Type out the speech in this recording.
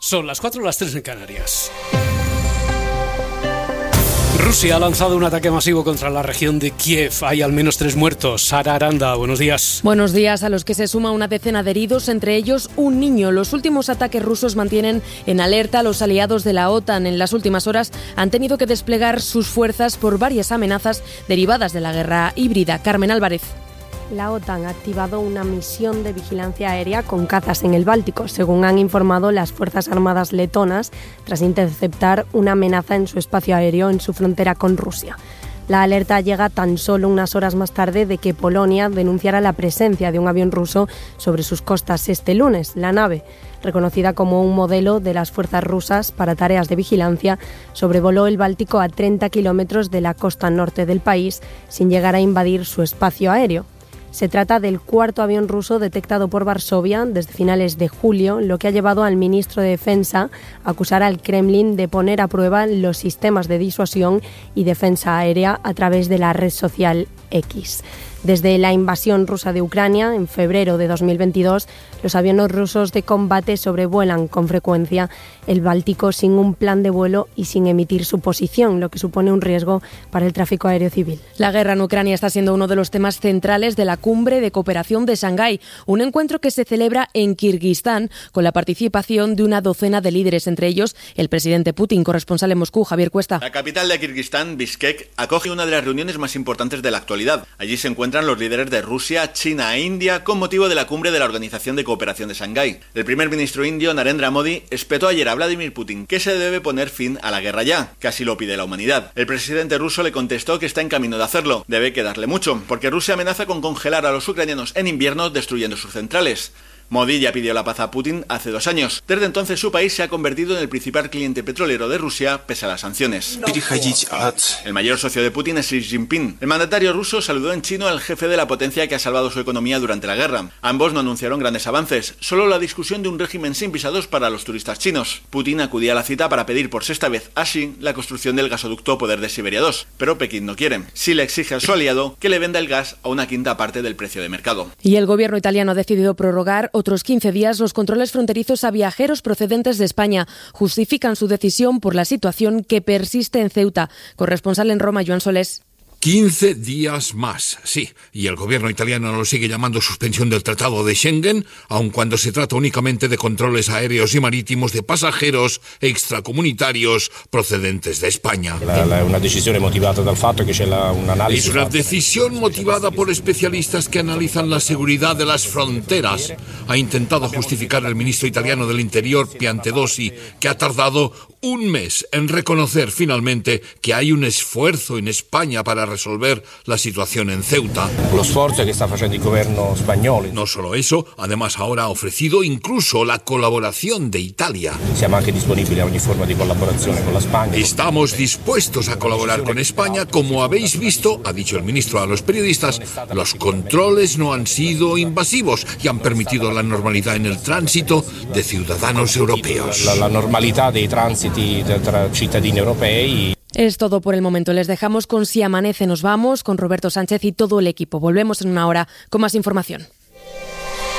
Son las 4, las 3 en Canarias. Rusia ha lanzado un ataque masivo contra la región de Kiev. Hay al menos 3 muertos. Sara Aranda, buenos días. Buenos días, a los que se suma una decena de heridos, entre ellos un niño. Los últimos ataques rusos mantienen en alerta a los aliados de la OTAN. En las últimas horas han tenido que desplegar sus fuerzas por varias amenazas derivadas de la guerra híbrida. Carmen Álvarez. La OTAN ha activado una misión de vigilancia aérea con cazas en el Báltico, según han informado las Fuerzas Armadas letonas, tras interceptar una amenaza en su espacio aéreo en su frontera con Rusia. La alerta llega tan solo unas horas más tarde de que Polonia denunciara la presencia de un avión ruso sobre sus costas este lunes. La nave, reconocida como un modelo de las fuerzas rusas para tareas de vigilancia, sobrevoló el Báltico a 30 kilómetros de la costa norte del país sin llegar a invadir su espacio aéreo. Se trata del cuarto avión ruso detectado por Varsovia desde finales de julio, lo que ha llevado al ministro de Defensa a acusar al Kremlin de poner a prueba los sistemas de disuasión y defensa aérea a través de la red social X. Desde la invasión rusa de Ucrania, en febrero de 2022, los aviones rusos de combate sobrevuelan con frecuencia el Báltico sin un plan de vuelo y sin emitir su posición, lo que supone un riesgo para el tráfico aéreo civil. La guerra en Ucrania está siendo uno de los temas centrales de la Cumbre de Cooperación de Shanghái, un encuentro que se celebra en Kirguistán con la participación de una docena de líderes, entre ellos el presidente Putin. Corresponsal en Moscú, Javier Cuesta. La capital de Kirguistán, Bishkek, acoge una de las reuniones más importantes de la actualidad. Allí se encuentran los líderes de Rusia, China e India con motivo de la cumbre de la Organización de Cooperación de Shanghái. El primer ministro indio, Narendra Modi, espetó ayer a Vladimir Putin que se debe poner fin a la guerra ya, que así lo pide la humanidad. El presidente ruso le contestó que está en camino de hacerlo. Debe quedarle mucho, porque Rusia amenaza con congelar a los ucranianos en invierno destruyendo sus centrales. Modi ya pidió la paz a Putin hace 2 años. Desde entonces su país se ha convertido en el principal cliente petrolero de Rusia pese a las sanciones. El mayor socio de Putin es Xi Jinping. El mandatario ruso saludó en chino al jefe de la potencia que ha salvado su economía durante la guerra. Ambos no anunciaron grandes avances, solo la discusión de un régimen sin visados para los turistas chinos. Putin acudía a la cita para pedir por sexta vez a Xi la construcción del gasoducto Poder de Siberia 2, pero Pekín no quiere. Xi le exige a su aliado que le venda el gas a una quinta parte del precio de mercado. Y el gobierno italiano ha decidido prorrogar otros 15 días los controles fronterizos a viajeros procedentes de España. Justifican su decisión por la situación que persiste en Ceuta. Corresponsal en Roma, Joan Solés. 15 días más, sí, y el gobierno italiano lo sigue llamando suspensión del Tratado de Schengen, aun cuando se trata únicamente de controles aéreos y marítimos de pasajeros extracomunitarios procedentes de España. Es una decisión motivada por especialistas que analizan la seguridad de las fronteras. Ha intentado justificar el ministro italiano del Interior, Piantedosi, que ha tardado 1 mes en reconocer finalmente que hay un esfuerzo en España para resolver la situación en Ceuta. Lo esfuerzo que está haciendo el gobierno español. No solo eso, además ahora ha ofrecido incluso la colaboración de Italia. Estamos dispuestos a colaborar con España. Como habéis visto, ha dicho el ministro a los periodistas, los controles no han sido invasivos y han permitido la normalidad en el tránsito de ciudadanos europeos. La normalidad de tránsito tra cittadini europei. Es todo por el momento. Les dejamos con Si Amanece Nos Vamos, con Roberto Sánchez y todo el equipo. Volvemos en 1 hora con más información.